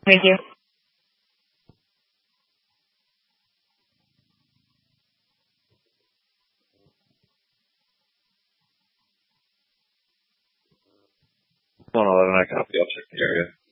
Thank you. Well, I'll let I copy. I'll check the area.